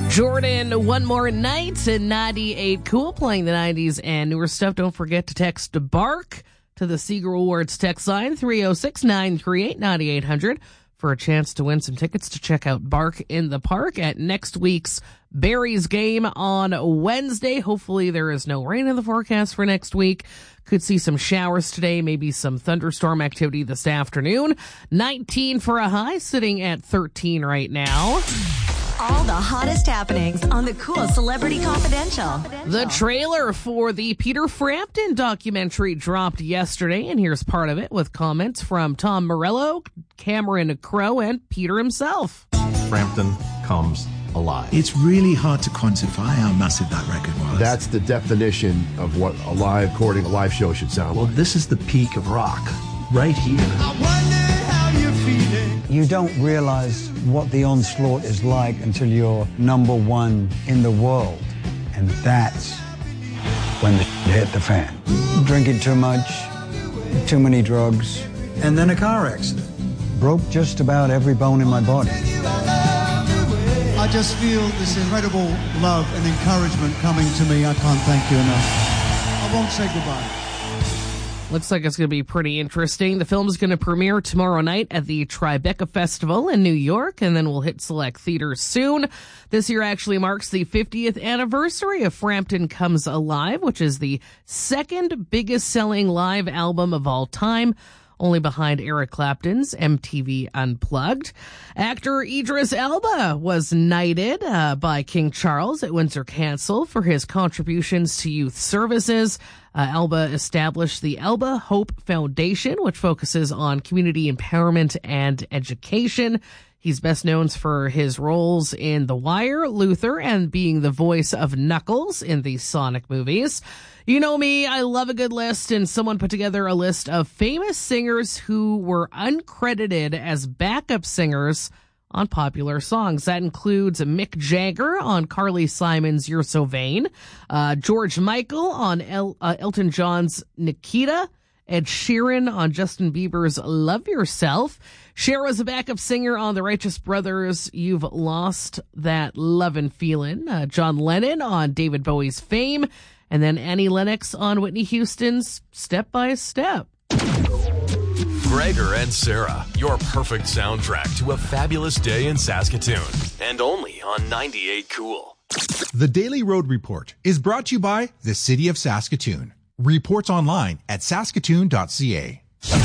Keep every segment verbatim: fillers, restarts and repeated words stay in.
Jordan, One More Night, and ninety-eight Cool, playing the nineties and newer stuff. Don't forget to text BARK to the Seeger Awards text line, three oh six, nine three eight, nine eight hundred, for a chance to win some tickets to check out Bark in the Park at next week's Berries game on Wednesday. Hopefully there is no rain in the forecast for next week. Could see some showers today, maybe some thunderstorm activity this afternoon. nineteen for a high, sitting at thirteen right now. All the hottest happenings on the Cool Celebrity Confidential. The trailer for the Peter Frampton documentary dropped yesterday, and here's part of it with comments from Tom Morello, Cameron Crowe, and Peter himself. Frampton comes alive. It's really hard to quantify how massive that record was. That's the definition of what a live recording, a live show should sound well, like. This is the peak of rock, right here. I wonder how you're feeling. You don't realize what the onslaught is like until you're number one in the world. And that's when the hit the fan. Drinking too much, too many drugs, and then a car accident. Broke just about every bone in my body. I just feel this incredible love and encouragement coming to me. I can't thank you enough. I won't say goodbye. Looks like it's going to be pretty interesting. The film is going to premiere tomorrow night at the Tribeca Festival in New York, and then we'll hit select theaters soon. This year actually marks the fiftieth anniversary of Frampton Comes Alive, which is the second biggest selling live album of all time, only behind Eric Clapton's M T V Unplugged. Actor Idris Elba was knighted uh, by King Charles at Windsor Castle for his contributions to youth services. Uh, Elba established the Elba Hope Foundation, which focuses on community empowerment and education. He's best known for his roles in The Wire, Luther, and being the voice of Knuckles in the Sonic movies. You know me, I love a good list, and someone put together a list of famous singers who were uncredited as backup singers on popular songs. That includes Mick Jagger on Carly Simon's You're So Vain, uh, George Michael on El- uh, Elton John's Nikita, Ed Sheeran on Justin Bieber's Love Yourself. Cher was a backup singer on the Righteous Brothers' You've Lost That Lovin' Feelin', uh, John Lennon on David Bowie's Fame, and then Annie Lennox on Whitney Houston's Step by Step. Gregor and Sarah, your perfect soundtrack to a fabulous day in Saskatoon. And only on ninety-eight Cool. The Daily Road Report is brought to you by the City of Saskatoon. Reports online at saskatoon dot c a.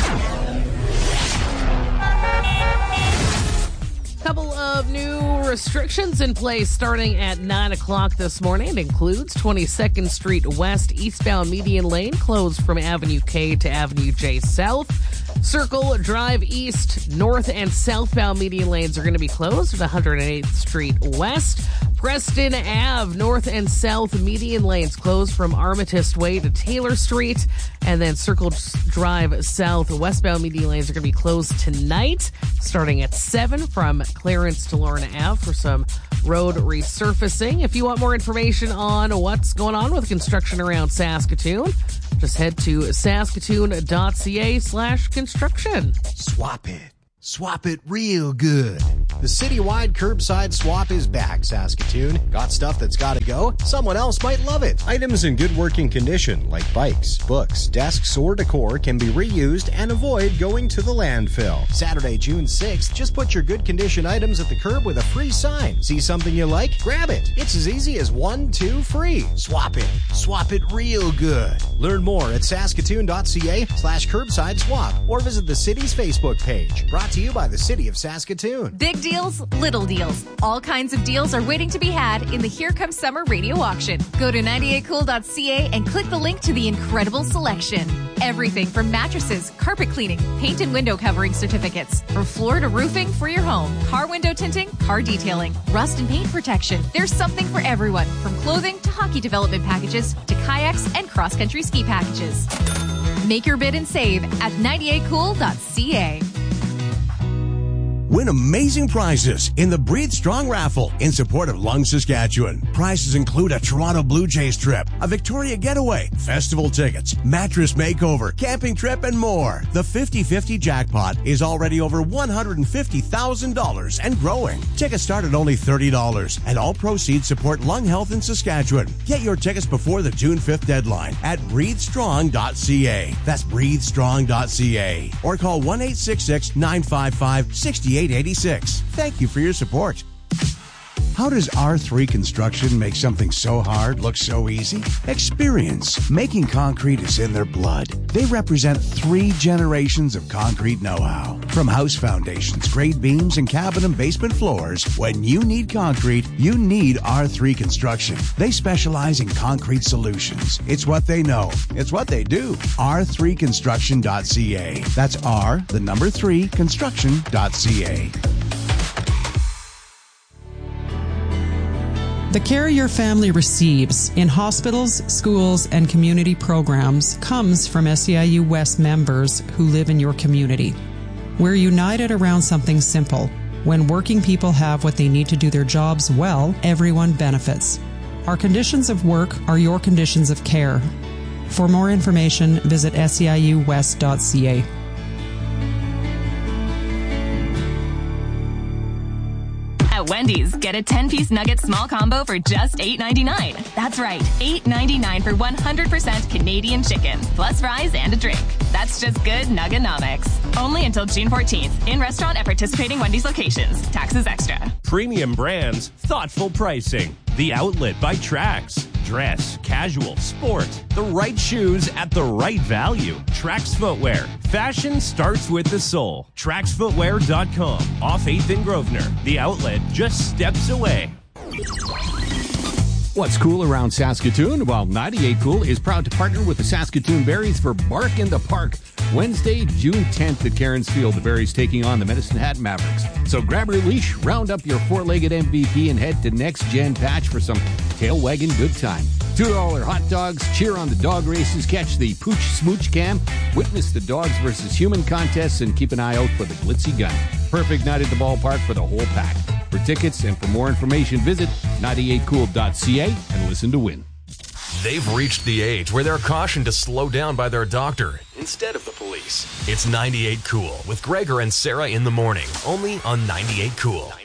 Couple of new restrictions in place starting at nine o'clock this morning. It includes twenty-second Street West eastbound median lane closed from Avenue K to Avenue J South. Circle Drive East, north and southbound median lanes are going to be closed at one hundred eighth Street West. Preston Avenue, north and south median lanes closed from Armitage Way to Taylor Street. And then Circle Drive South westbound median lanes are going to be closed tonight, starting at seven from Clarence to Lorna Avenue for some road resurfacing. If you want more information on what's going on with construction around Saskatoon, just head to saskatoon dot c a slash construction. Swap it. Swap it real good. The citywide curbside swap is back, Saskatoon. Got stuff that's gotta go? Someone else might love it. Items in good working condition, like bikes, books, desks, or decor, can be reused and avoid going to the landfill. Saturday, June sixth, just put your good condition items at the curb with a free sign. See something you like? Grab it. It's as easy as one, two, free. Swap it. Swap it real good. Learn more at saskatoon dot c a slash curbside swap or visit the city's Facebook page. Brought to you by the City of Saskatoon. Big deals, little deals. All kinds of deals are waiting to be had in the Here Comes Summer radio auction. Go to ninety-eight cool dot c a and click the link to the incredible selection. Everything from mattresses, carpet cleaning, paint and window covering certificates, from floor to roofing for your home, car window tinting, car detailing, rust and paint protection. There's something for everyone, from clothing to hockey development packages to kayaks and cross-country ski packages. Make your bid and save at ninety-eight cool dot c a. Win amazing prizes in the Breathe Strong raffle in support of Lung, Saskatchewan. Prizes include a Toronto Blue Jays trip, a Victoria getaway, festival tickets, mattress makeover, camping trip, and more. The fifty-fifty jackpot is already over one hundred fifty thousand dollars and growing. Tickets start at only thirty dollars, and all proceeds support lung health in Saskatchewan. Get your tickets before the June fifth deadline at breathe strong dot c a. That's breathe strong dot c a. Or call one eight six six, nine five five, six eight eight six. Thank you for your support. How does R three Construction make something so hard look so easy? Experience. Making concrete is in their blood. They represent three generations of concrete know-how. From house foundations, grade beams, and cabin and basement floors, when you need concrete, you need R three Construction. They specialize in concrete solutions. It's what they know. It's what they do. R three construction dot c a. That's R, the number three, construction dot c a. The care your family receives in hospitals, schools, and community programs comes from S E I U West members who live in your community. We're united around something simple. When working people have what they need to do their jobs well, everyone benefits. Our conditions of work are your conditions of care. For more information, visit S E I U west dot c a. At Wendy's, get a ten-piece nugget small combo for just eight ninety-nine. That's right, eight ninety-nine for one hundred percent Canadian chicken, plus fries and a drink. That's just good Nuggenomics. Only until June fourteenth. In restaurant at participating Wendy's locations. Taxes extra. Premium brands, thoughtful pricing. The Outlet by Trax. Dress, casual, sport. The right shoes at the right value. Trax Footwear. Fashion starts with the soul. trax footwear dot com. Off eighth and Grosvenor. The Outlet just steps away. What's cool around Saskatoon? Well, ninety-eight Cool is proud to partner with the Saskatoon Berries for Bark in the Park. Wednesday, June tenth at Cairns Field, the Berries taking on the Medicine Hat Mavericks. So grab your leash, round up your four-legged M V P, and head to Next Gen Patch for some tail-wagging good time. two dollar hot dogs, cheer on the dog races, catch the Pooch Smooch Cam, witness the dogs versus human contests, and keep an eye out for the Glitzy Gun. Perfect night at the ballpark for the whole pack. For tickets and for more information, visit ninety-eight cool dot c a and listen to win. They've reached the age where they're cautioned to slow down by their doctor instead of the police. It's ninety-eight Cool with Gregor and Sarah in the morning, only on ninety-eight Cool.